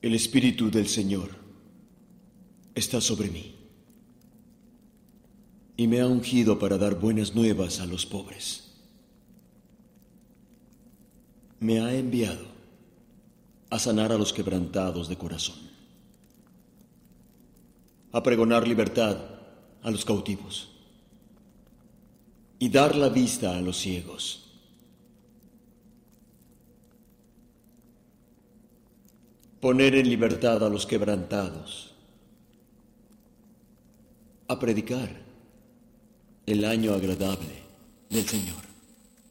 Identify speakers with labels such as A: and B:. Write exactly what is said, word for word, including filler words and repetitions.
A: El Espíritu del Señor está sobre mí y me ha ungido para dar buenas nuevas a los pobres. Me ha enviado a sanar a los quebrantados de corazón, a pregonar libertad a los cautivos y dar la vista a los ciegos, poner en libertad a los quebrantados, a predicar el año agradable del Señor.